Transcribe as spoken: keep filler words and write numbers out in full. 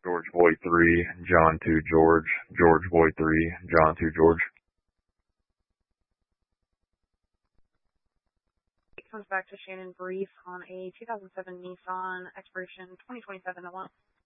George Boy three, John two George, George Boy three, John two George. It comes back to Shannon Brief on a two thousand seven Nissan Expiration twenty twenty-seven alone.